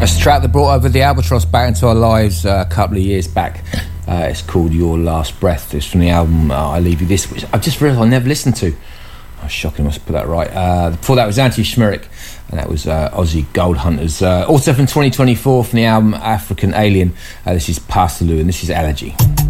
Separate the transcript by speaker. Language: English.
Speaker 1: That's a track that brought over the Albatross back into our lives a couple of years back. It's called Your Last Breath. It's from the album I Leave You This, which I just realised I never listened to. Oh, shocking, I must put that right. Before that was Anti-Schmeric, and that was Aussie Gold Hunters. Also from 2024 from the album African Alien. This is Pasteloo, and this is Allergy.